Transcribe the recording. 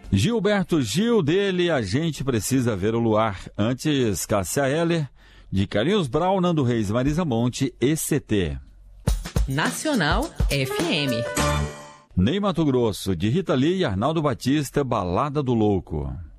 Gilberto Gil, dele A Gente Precisa Ver o Luar. Antes, Cássia Eller, de Carlinhos Brau, Nando Reis, Marisa Monte, ECT. Nacional FM. Ney Matogrosso, de Rita Lee e Arnaldo Batista, Balada do Louco.